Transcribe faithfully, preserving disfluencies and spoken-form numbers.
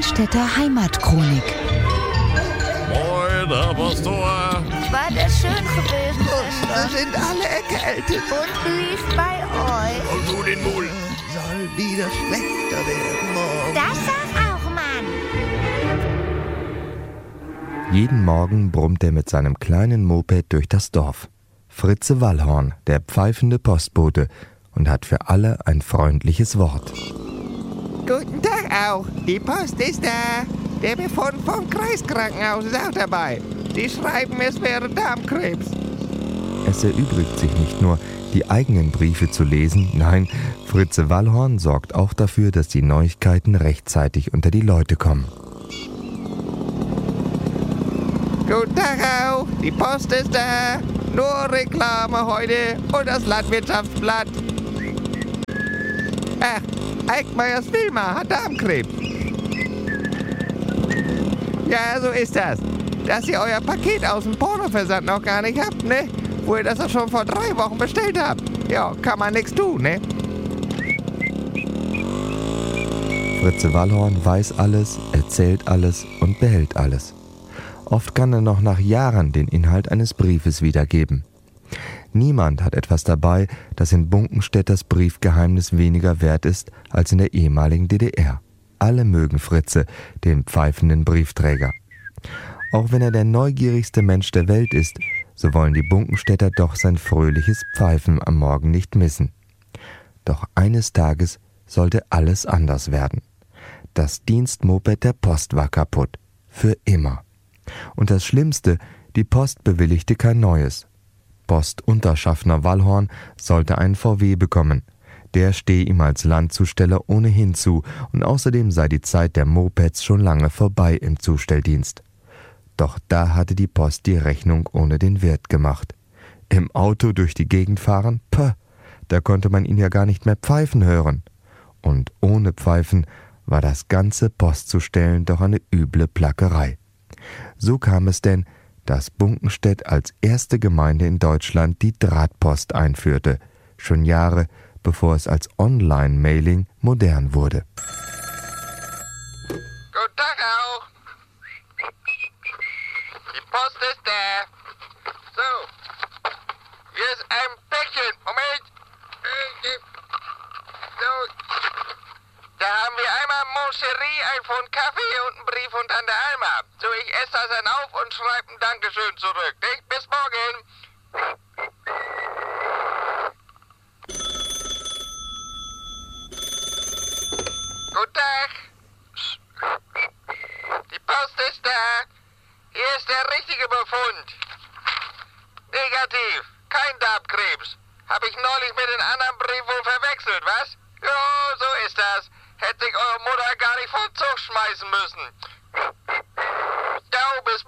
Neustädter Heimatchronik. Moin, Herr Pastor. War das schön gewesen, Da Schwester? sind alle erkältet. Und wie ist bei euch? Und du den Mul. Soll wieder schlechter werden morgen. Das sag auch, Mann. Jeden Morgen brummt er mit seinem kleinen Moped durch das Dorf. Fritze Wallhorn, der pfeifende Postbote, und hat für alle ein freundliches Wort. Guten Tag auch. Die Post ist da. Der Befund vom Kreiskrankenhaus ist auch dabei. Die schreiben, es wäre Darmkrebs. Es erübrigt sich nicht nur, die eigenen Briefe zu lesen, nein, Fritze Wallhorn sorgt auch dafür, dass die Neuigkeiten rechtzeitig unter die Leute kommen. Guten Tag auch. Die Post ist da. Nur Reklame heute und das Landwirtschaftsblatt. Ach, Eickmeyers Wilma hat Darmkrebs. Ja, so ist das. Dass ihr euer Paket aus dem Pornoversand noch gar nicht habt, ne? Wo ihr das auch schon vor drei Wochen bestellt habt. Ja, kann man nichts tun, ne? Fritze Wallhorn weiß alles, erzählt alles und behält alles. Oft kann er noch nach Jahren den Inhalt eines Briefes wiedergeben. Niemand hat etwas dabei, das in Bunkenstädters Briefgeheimnis weniger wert ist als in der ehemaligen D D R. Alle mögen Fritze, den pfeifenden Briefträger. Auch wenn er der neugierigste Mensch der Welt ist, so wollen die Bunkenstädter doch sein fröhliches Pfeifen am Morgen nicht missen. Doch eines Tages sollte alles anders werden. Das Dienstmoped der Post war kaputt. Für immer. Und das Schlimmste, die Post bewilligte kein neues. Postunterschaffner Wallhorn sollte einen V W bekommen. Der stehe ihm als Landzusteller ohnehin zu und außerdem sei die Zeit der Mopeds schon lange vorbei im Zustelldienst. Doch da hatte die Post die Rechnung ohne den Wirt gemacht. Im Auto durch die Gegend fahren? Puh, da konnte man ihn ja gar nicht mehr pfeifen hören. Und ohne Pfeifen war das ganze Postzustellen doch eine üble Plackerei. So kam es denn, dass Bunkenstedt als erste Gemeinde in Deutschland die Drahtpost einführte, schon Jahre bevor es als Online-Mailing modern wurde. Guten Tag auch. Die Post ist da. So. Hier ist ein Päckchen. Moment. So. Da haben wir einmal Moncherie, ein Pfund Kaffee und einen Brief von Tante Alma. So, ich esse das dann auf und schreibe ein Dankeschön zurück. Nicht? Bis morgen. Guten Tag. Die Post ist da. Hier ist der richtige Befund. Negativ. Kein Darmkrebs. Habe ich neulich mit den anderen Brief wohl verwechselt, was? Ja, so ist das. Hätte ich eure Mutter gar nicht vom Zug schmeißen müssen.